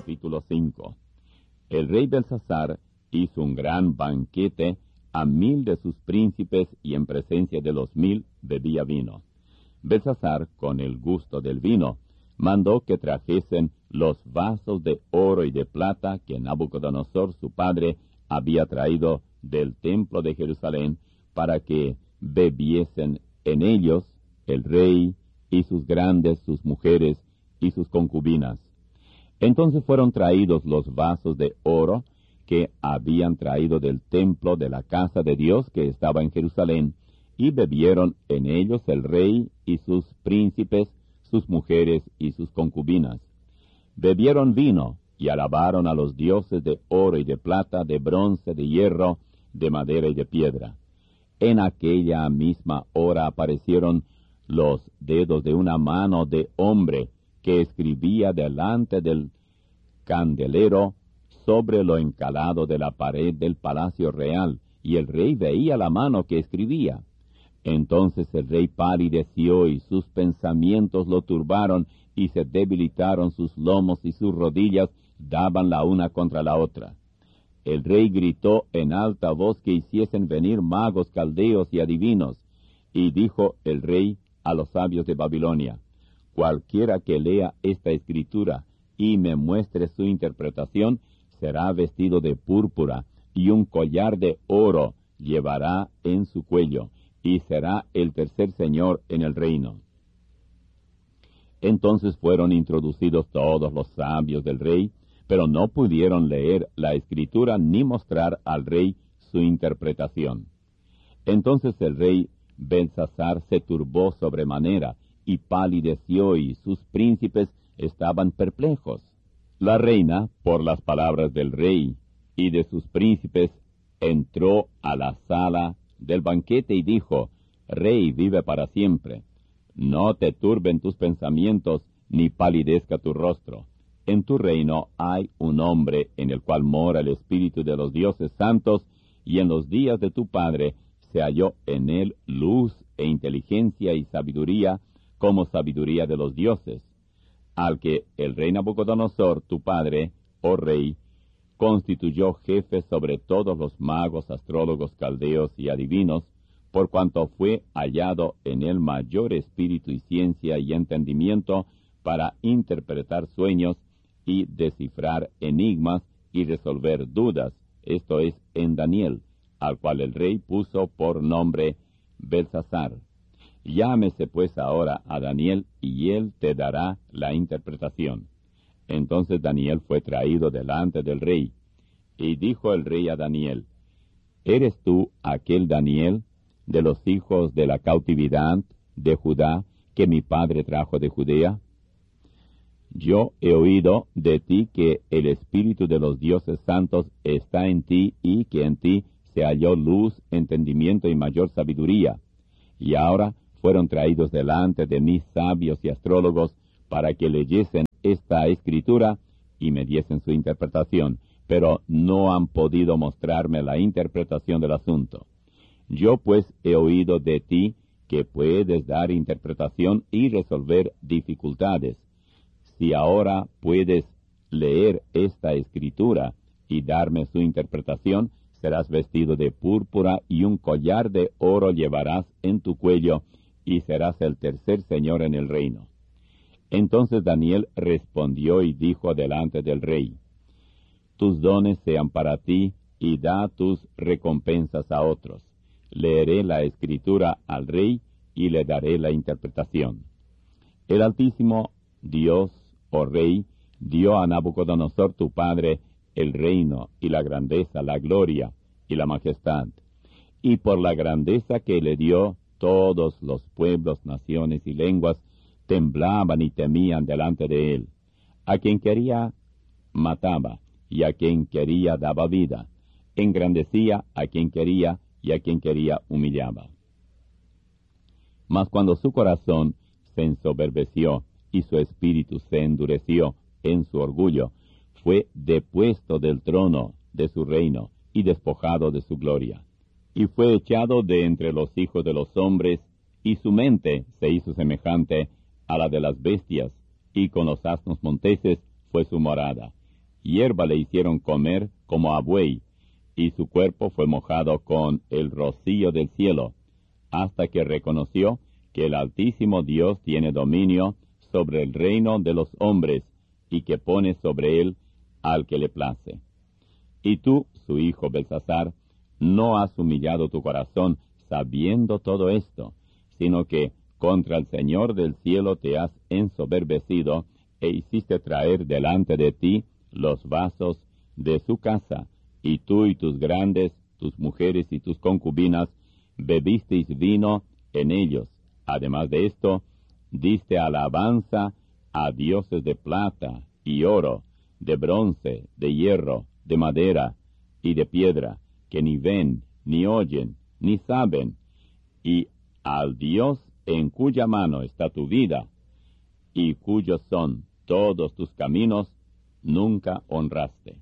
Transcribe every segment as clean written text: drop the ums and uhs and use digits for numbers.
Capítulo 5. El rey Belsasar hizo un gran banquete a 1000 de sus príncipes, y en presencia de los 1000 bebía vino. Belsasar, con el gusto del vino, mandó que trajesen los vasos de oro y de plata que Nabucodonosor su padre había traído del templo de Jerusalén, para que bebiesen en ellos el rey y sus grandes, sus mujeres y sus concubinas. Entonces fueron traídos los vasos de oro que habían traído del templo de la casa de Dios que estaba en Jerusalén, y bebieron en ellos el rey y sus príncipes, sus mujeres y sus concubinas. Bebieron vino y alabaron a los dioses de oro y de plata, de bronce, de hierro, de madera y de piedra. En aquella misma hora aparecieron los dedos de una mano de hombre que escribía delante del candelero sobre lo encalado de la pared del palacio real, y el rey veía la mano que escribía. Entonces el rey palideció, y sus pensamientos lo turbaron, y se debilitaron sus lomos, y sus rodillas daban la una contra la otra. El rey gritó en alta voz que hiciesen venir magos, caldeos y adivinos, y dijo el rey a los sabios de Babilonia: cualquiera que lea esta escritura y me muestre su interpretación, será vestido de púrpura, y un collar de oro llevará en su cuello, y será el tercer señor en el reino. Entonces fueron introducidos todos los sabios del rey, pero no pudieron leer la escritura ni mostrar al rey su interpretación. Entonces el rey Belsasar se turbó sobremanera, y palideció, y sus príncipes estaban perplejos. La reina, por las palabras del rey y de sus príncipes, entró a la sala del banquete y dijo: Rey, vive para siempre. No te turben tus pensamientos, ni palidezca tu rostro. En tu reino hay un hombre en el cual mora el espíritu de los dioses santos, y en los días de tu padre se halló en él luz e inteligencia y sabiduría, como sabiduría de los dioses, al que el rey Nabucodonosor, tu padre, oh rey, constituyó jefe sobre todos los magos, astrólogos, caldeos y adivinos, por cuanto fue hallado en él mayor espíritu y ciencia y entendimiento para interpretar sueños y descifrar enigmas y resolver dudas, esto es, en Daniel, al cual el rey puso por nombre Belsasar. Llámese pues ahora a Daniel, y él te dará la interpretación. Entonces Daniel fue traído delante del rey, y dijo el rey a Daniel: ¿Eres tú aquel Daniel de los hijos de la cautividad de Judá que mi padre trajo de Judea? Yo he oído de ti que el espíritu de los dioses santos está en ti, y que en ti se halló luz, entendimiento y mayor sabiduría. Y ahora fueron traídos delante de mí sabios y astrólogos para que leyesen esta escritura y me diesen su interpretación, pero no han podido mostrarme la interpretación del asunto. Yo pues he oído de ti que puedes dar interpretación y resolver dificultades. Si ahora puedes leer esta escritura y darme su interpretación, serás vestido de púrpura, y un collar de oro llevarás en tu cuello, y serás el tercer señor en el reino. Entonces Daniel respondió y dijo delante del rey: Tus dones sean para ti, y da tus recompensas a otros. Leeré la escritura al rey, y le daré la interpretación. El Altísimo Dios, oh rey, dio a Nabucodonosor tu padre el reino, y la grandeza, la gloria y la majestad. Y por la grandeza que le dio, todos los pueblos, naciones y lenguas temblaban y temían delante de él. A quien quería mataba, y a quien quería daba vida. Engrandecía a quien quería, y a quien quería humillaba. Mas cuando su corazón se ensoberbeció y su espíritu se endureció en su orgullo, fue depuesto del trono de su reino y despojado de su gloria. Y fue echado de entre los hijos de los hombres, y su mente se hizo semejante a la de las bestias, y con los asnos monteses fue su morada. hierba le hicieron comer como a buey, y su cuerpo fue mojado con el rocío del cielo, hasta que reconoció que el Altísimo Dios tiene dominio sobre el reino de los hombres, y que pone sobre él al que le place. Y tú, su hijo Belsasar, no has humillado tu corazón sabiendo todo esto, sino que contra el Señor del cielo te has ensoberbecido, e hiciste traer delante de ti los vasos de su casa, y tú y tus grandes, tus mujeres y tus concubinas, bebisteis vino en ellos. Además de esto, diste alabanza a dioses de plata y oro, de bronce, de hierro, de madera y de piedra, que ni ven, ni oyen, ni saben, y al Dios en cuya mano está tu vida, y cuyos son todos tus caminos, nunca honraste.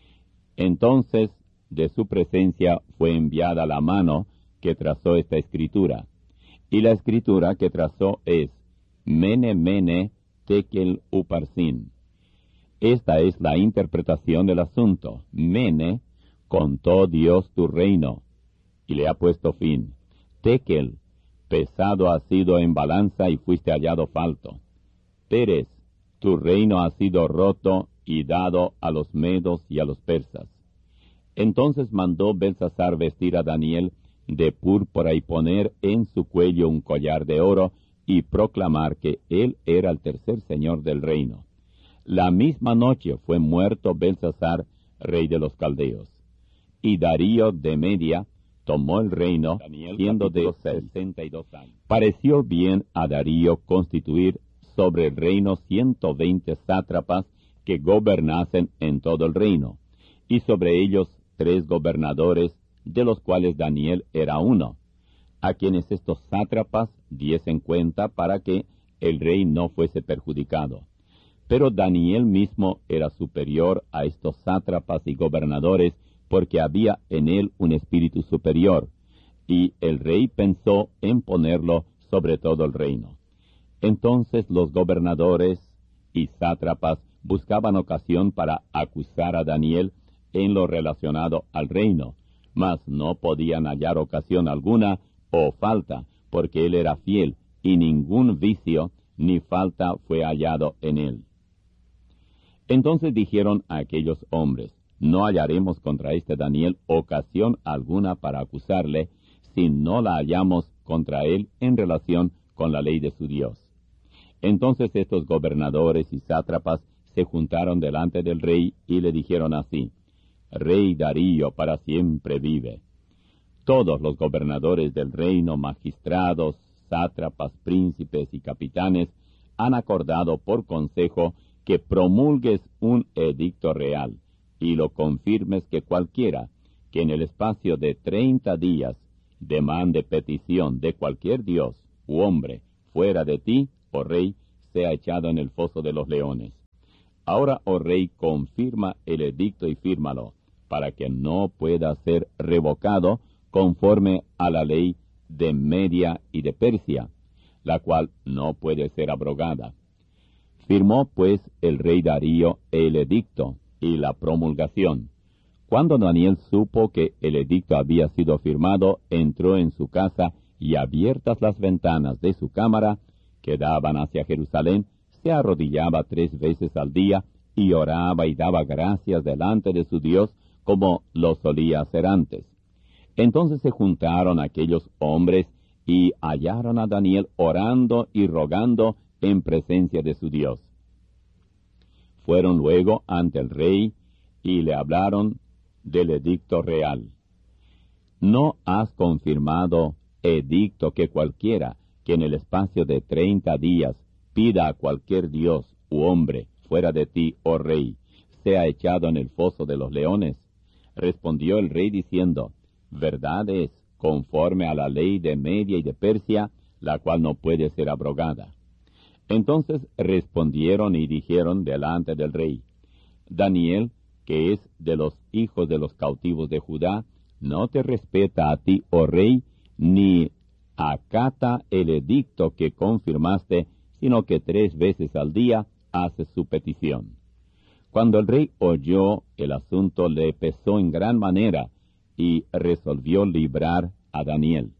Entonces de su presencia fue enviada la mano que trazó esta escritura, y la escritura que trazó es Mene, Mene, Tekel, Uparsin. Esta es la interpretación del asunto. Mene, contó Dios tu reino, y le ha puesto fin. Tekel, pesado has sido en balanza y fuiste hallado falto. Peres, tu reino ha sido roto y dado a los medos y a los persas. Entonces mandó Belsasar vestir a Daniel de púrpura y poner en su cuello un collar de oro y proclamar que él era el tercer señor del reino. La misma noche fue muerto Belsasar, rey de los caldeos. Y Darío de Media tomó el reino, siendo de 62 años. Pareció bien a Darío constituir sobre el reino 120 sátrapas que gobernasen en todo el reino, y sobre ellos 3 gobernadores, de los cuales Daniel era uno, a quienes estos sátrapas diesen cuenta para que el rey no fuese perjudicado. Pero Daniel mismo era superior a estos sátrapas y gobernadores, porque había en él un espíritu superior, y el rey pensó en ponerlo sobre todo el reino. Entonces los gobernadores y sátrapas buscaban ocasión para acusar a Daniel en lo relacionado al reino, mas no podían hallar ocasión alguna o falta, porque él era fiel, y ningún vicio ni falta fue hallado en él. Entonces dijeron a aquellos hombres: no hallaremos contra este Daniel ocasión alguna para acusarle, si no la hallamos contra él en relación con la ley de su Dios. Entonces estos gobernadores y sátrapas se juntaron delante del rey y le dijeron así: Rey Darío, para siempre vive. Todos los gobernadores del reino, magistrados, sátrapas, príncipes y capitanes, han acordado por consejo que promulgues un edicto real, y lo confirmes, que cualquiera que en el espacio de 30 días demande petición de cualquier dios u hombre fuera de ti, oh rey, sea echado en el foso de los leones. Ahora, oh rey, confirma el edicto y fírmalo, para que no pueda ser revocado conforme a la ley de Media y de Persia, la cual no puede ser abrogada. Firmó pues el rey Darío el edicto y la promulgación. Cuando Daniel supo que el edicto había sido firmado, entró en su casa, y abiertas las ventanas de su cámara, que daban hacia Jerusalén, se arrodillaba 3 veces al día, y oraba y daba gracias delante de su Dios, como lo solía hacer antes. Entonces se juntaron aquellos hombres, y hallaron a Daniel orando y rogando en presencia de su Dios. Fueron luego ante el rey, y le hablaron del edicto real. ¿No has confirmado edicto que cualquiera que en el espacio de 30 días pida a cualquier dios u hombre fuera de ti, oh rey, sea echado en el foso de los leones? Respondió el rey diciendo: verdad es, conforme a la ley de Media y de Persia, la cual no puede ser abrogada. Entonces respondieron y dijeron delante del rey: Daniel, que es de los hijos de los cautivos de Judá, no te respeta a ti, oh rey, ni acata el edicto que confirmaste, sino que 3 veces al día hace su petición. Cuando el rey oyó el asunto, le pesó en gran manera y resolvió librar a Daniel.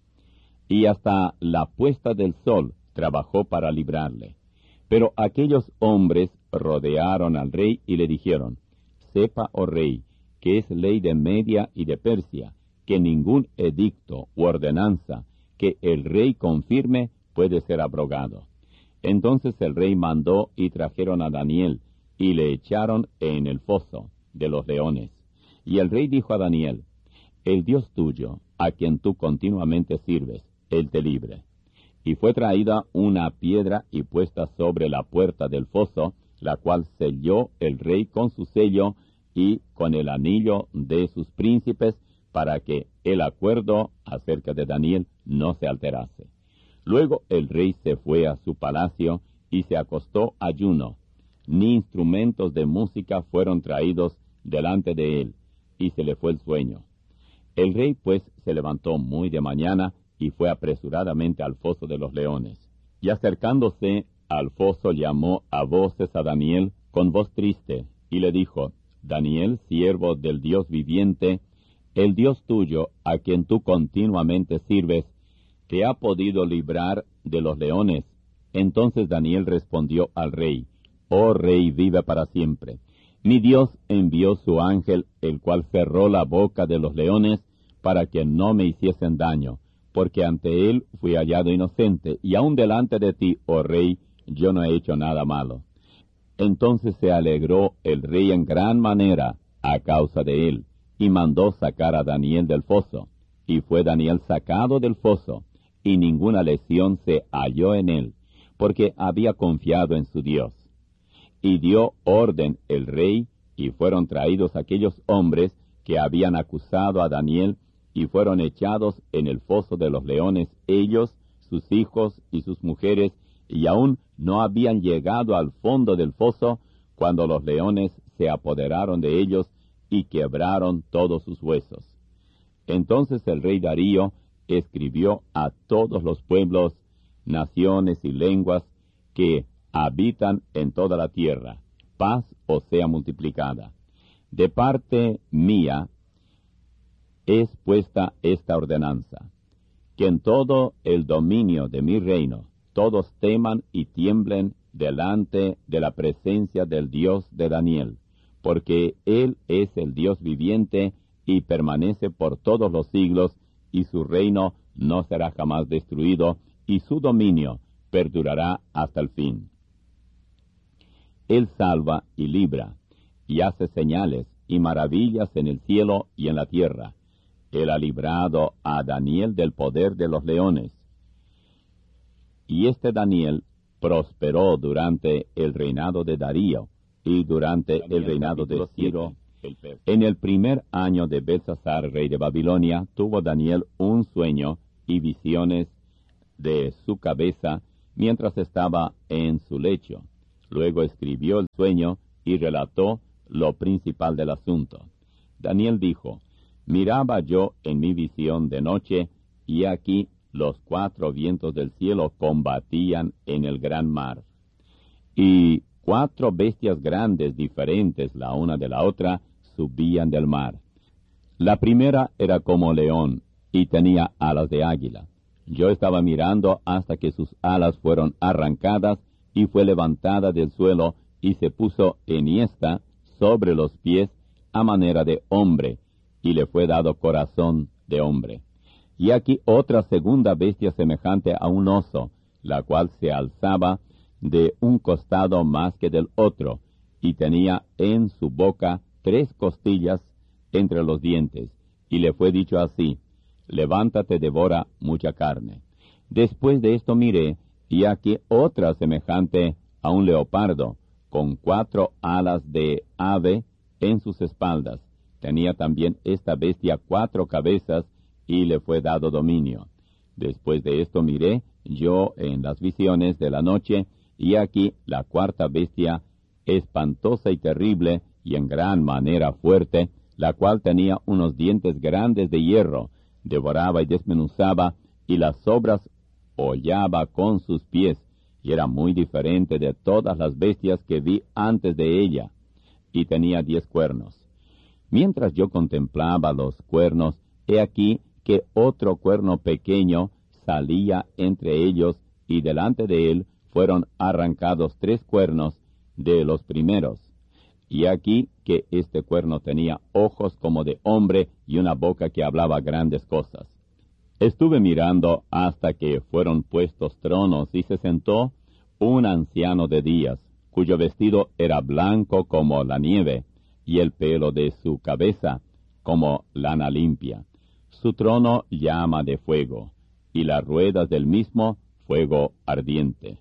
Y hasta la puesta del sol trabajó para librarle. Pero aquellos hombres rodearon al rey y le dijeron: Sepa, oh rey, que es ley de Media y de Persia, que ningún edicto u ordenanza que el rey confirme puede ser abrogado. Entonces el rey mandó y trajeron a Daniel, y le echaron en el foso de los leones. Y el rey dijo a Daniel: El Dios tuyo, a quien tú continuamente sirves, él te libre. Y fue traída una piedra y puesta sobre la puerta del foso, la cual selló el rey con su sello y con el anillo de sus príncipes, para que el acuerdo acerca de Daniel no se alterase. Luego el rey se fue a su palacio y se acostó ayuno. Ni instrumentos de música fueron traídos delante de él, y se le fue el sueño. El rey pues se levantó muy de mañana y fue apresuradamente al foso de los leones. Y acercándose al foso llamó a voces a Daniel con voz triste, y le dijo: Daniel, siervo del Dios viviente, el Dios tuyo, a quien tú continuamente sirves, ¿te ha podido librar de los leones? Entonces Daniel respondió al rey: Oh rey, vive para siempre. Mi Dios envió su ángel, el cual cerró la boca de los leones para que no me hiciesen daño, porque ante él fui hallado inocente, y aun delante de ti, oh rey, yo no he hecho nada malo. Entonces se alegró el rey en gran manera a causa de él, y mandó sacar a Daniel del foso. Y fue Daniel sacado del foso, y ninguna lesión se halló en él, porque había confiado en su Dios. Y dio orden el rey, y fueron traídos aquellos hombres que habían acusado a Daniel, y fueron echados en el foso de los leones, ellos, sus hijos y sus mujeres, y aún no habían llegado al fondo del foso, cuando los leones se apoderaron de ellos y quebraron todos sus huesos. Entonces el rey Darío escribió a todos los pueblos, naciones y lenguas que habitan en toda la tierra: paz os sea multiplicada. De parte mía es puesta esta ordenanza, que en todo el dominio de mi reino todos teman y tiemblen delante de la presencia del Dios de Daniel, porque él es el Dios viviente y permanece por todos los siglos, y su reino no será jamás destruido, y su dominio perdurará hasta el fin. Él salva y libra, y hace señales y maravillas en el cielo y en la tierra. Él ha librado a Daniel del poder de los leones. Y este Daniel prosperó durante el reinado de Darío y durante el reinado de Ciro. En el primer año de Belsasar, rey de Babilonia, tuvo Daniel un sueño y visiones de su cabeza mientras estaba en su lecho. Luego escribió el sueño y relató lo principal del asunto. Daniel dijo: Miraba yo en mi visión de noche, y aquí los 4 vientos del cielo combatían en el gran mar. Y 4 bestias grandes, diferentes la una de la otra, subían del mar. La primera era como león, y tenía alas de águila. Yo estaba mirando hasta que sus alas fueron arrancadas, y fue levantada del suelo, y se puso enhiesta sobre los pies a manera de hombre, y le fue dado corazón de hombre. Y aquí otra segunda bestia semejante a un oso, la cual se alzaba de un costado más que del otro, y tenía en su boca 3 costillas entre los dientes, y le fue dicho así: Levántate, devora mucha carne. Después de esto miré, y aquí otra semejante a un leopardo, con 4 alas de ave en sus espaldas. Tenía también esta bestia 4 cabezas, y le fue dado dominio. Después de esto miré yo en las visiones de la noche, y aquí la 4ª bestia, espantosa y terrible, y en gran manera fuerte, la cual tenía unos dientes grandes de hierro, devoraba y desmenuzaba, y las sobras hollaba con sus pies, y era muy diferente de todas las bestias que vi antes de ella. y tenía 10 cuernos. Mientras yo contemplaba los cuernos, he aquí que otro cuerno pequeño salía entre ellos, y delante de él fueron arrancados 3 cuernos de los primeros. Y aquí que este cuerno tenía ojos como de hombre y una boca que hablaba grandes cosas. Estuve mirando hasta que fueron puestos tronos, y se sentó un anciano de días, cuyo vestido era blanco como la nieve, y el pelo de su cabeza como lana limpia. Su trono llama de fuego, y las ruedas del mismo fuego ardiente.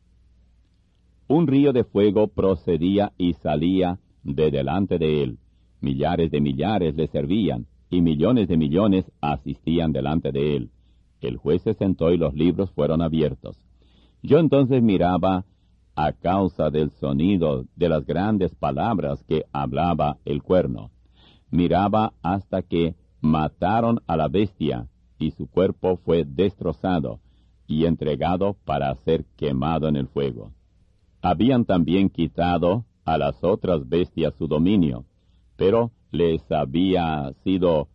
Un río de fuego procedía y salía de delante de él. Millares de millares le servían, y millones de millones asistían delante de él. El juez se sentó y los libros fueron abiertos. Yo entonces miraba a causa del sonido de las grandes palabras que hablaba el cuerno. Miraba hasta que mataron a la bestia, y su cuerpo fue destrozado y entregado para ser quemado en el fuego. Habían también quitado a las otras bestias su dominio, pero les había sido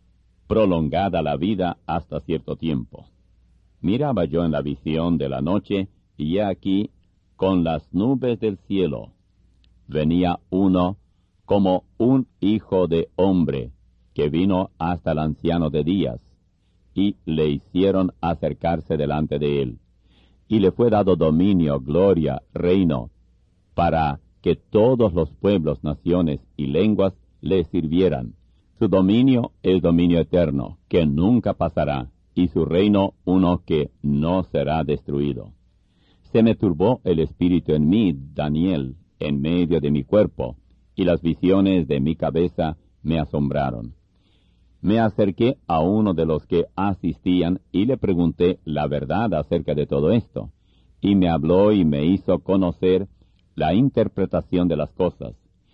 prolongada la vida hasta cierto tiempo. Miraba yo en la visión de la noche, y he aquí, con las nubes del cielo, venía uno como un hijo de hombre, que vino hasta el anciano de días, y le hicieron acercarse delante de él. Y le fue dado dominio, gloria, reino, para que todos los pueblos, naciones y lenguas le sirvieran. Su dominio es dominio eterno, que nunca pasará, y su reino uno que no será destruido. Se me turbó el espíritu en mí, Daniel, en medio de mi cuerpo, y las visiones de mi cabeza me asombraron. Me acerqué a uno de los que asistían y le pregunté la verdad acerca de todo esto, y me habló y me hizo conocer la interpretación de las cosas.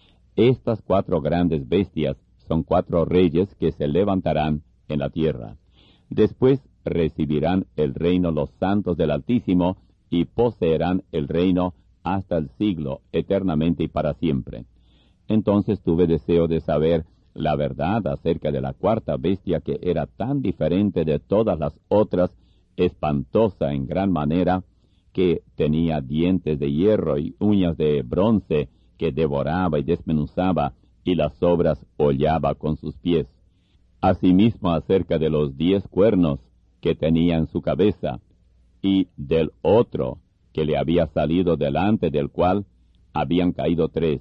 Estas 4 grandes bestias son 4 reyes que se levantarán en la tierra. Después recibirán el reino los santos del Altísimo, y poseerán el reino hasta el siglo, eternamente y para siempre. Entonces tuve deseo de saber la verdad acerca de la 4ª bestia, que era tan diferente de todas las otras, espantosa en gran manera, que tenía dientes de hierro y uñas de bronce, que devoraba y desmenuzaba, y las sobras hollaba con sus pies. Asimismo acerca de los 10 cuernos que tenía en su cabeza, y del otro que le había salido delante, del cual habían caído 3.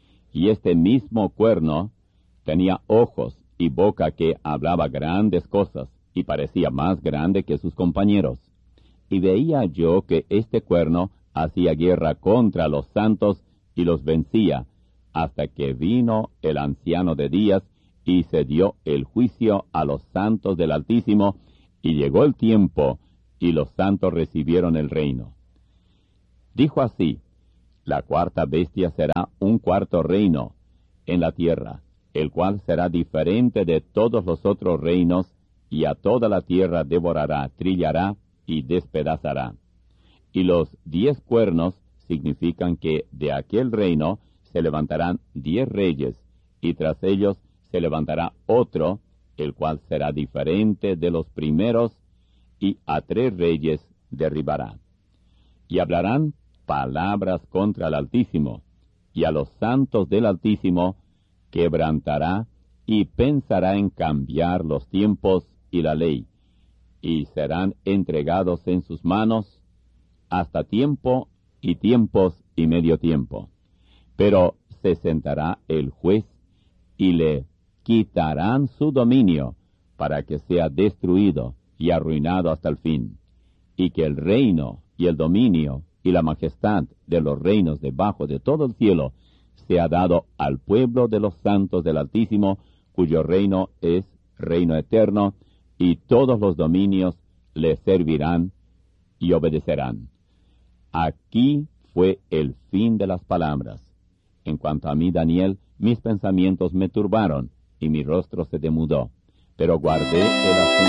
Y este mismo cuerno tenía ojos y boca que hablaba grandes cosas, y parecía más grande que sus compañeros. Y veía yo que este cuerno hacía guerra contra los santos y los vencía, hasta que vino el anciano de días y se dio el juicio a los santos del Altísimo, y llegó el tiempo, y los santos recibieron el reino. Dijo así: la 4ª bestia será un 4º reino en la tierra, el cual será diferente de todos los otros reinos, y a toda la tierra devorará, trillará y despedazará. Y los 10 cuernos significan que de aquel reino se levantarán 10 reyes, y tras ellos se levantará otro, el cual será diferente de los primeros, y a 3 reyes derribará. Y hablarán palabras contra el Altísimo, y a los santos del Altísimo quebrantará, y pensará en cambiar los tiempos y la ley, y serán entregados en sus manos hasta tiempo y tiempos y medio tiempo. Pero se sentará el juez, y le quitarán su dominio, para que sea destruido y arruinado hasta el fin, y que el reino y el dominio y la majestad de los reinos debajo de todo el cielo sea dado al pueblo de los santos del Altísimo, cuyo reino es reino eterno, y todos los dominios le servirán y obedecerán. Aquí fue el fin de las palabras. En cuanto a mí, Daniel, mis pensamientos me turbaron, y mi rostro se demudó, pero guardé el asunto